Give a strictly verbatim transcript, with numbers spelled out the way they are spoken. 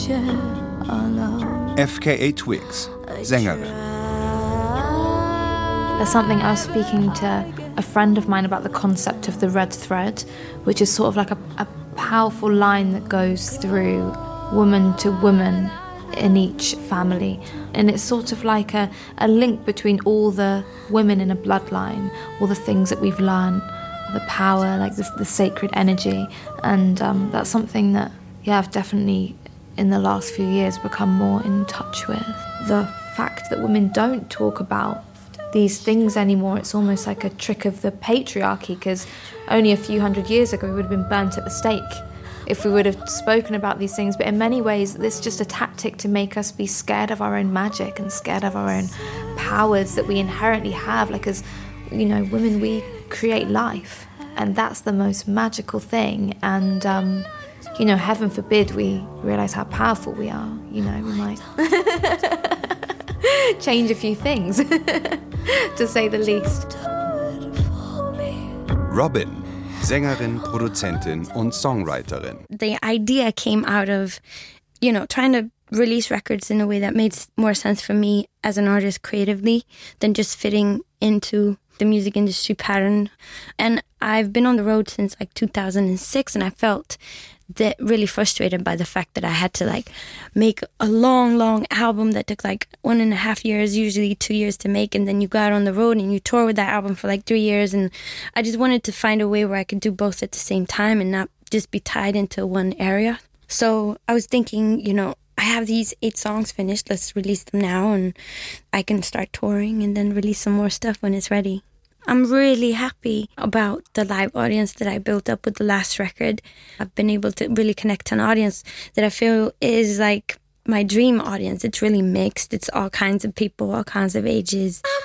F K A Twigs, Sängerin. There's something I was speaking to a friend of mine about the concept of the red thread, which is sort of like a, a powerful line that goes through woman to woman in each family. And it's sort of like a, a link between all the women in a bloodline, all the things that we've learned, the power, like the, the sacred energy. And um, that's something that, yeah, I've definitely, in the last few years, become more in touch with. The fact that women don't talk about these things anymore, it's almost like a trick of the patriarchy, because only a few hundred years ago we would have been burnt at the stake if we would have spoken about these things. But in many ways, this is just a tactic to make us be scared of our own magic and scared of our own powers that we inherently have. Like, as, you know, women, we create life, and that's the most magical thing. And, um, you know, heaven forbid we realise how powerful we are. You know, we might change a few things, to say the least. Robyn, Sängerin, Produzentin und Songwriterin. The idea came out of, you know, trying to release records in a way that made more sense for me as an artist creatively than just fitting into the music industry pattern. And I've been on the road since like two thousand six, and I felt that really frustrated by the fact that I had to like make a long, long album that took like one and a half years, usually two years to make. And then you go out on the road and you tour with that album for like three years. And I just wanted to find a way where I could do both at the same time and not just be tied into one area. So I was thinking, you know, I have these eight songs finished. Let's release them now, and I can start touring and then release some more stuff when it's ready. I'm really happy about the live audience that I built up with the last record. I've been able to really connect to an audience that I feel is like my dream audience. It's really mixed. It's all kinds of people, all kinds of ages. I